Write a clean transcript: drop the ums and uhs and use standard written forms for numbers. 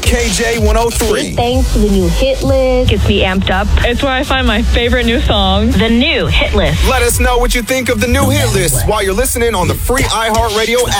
KJ103. Thanks to the new hit list. Gets me amped up. It's where I find my favorite new songs. The new hit list. Let us know what you think of the new hit list while you're listening on the free iHeartRadio app.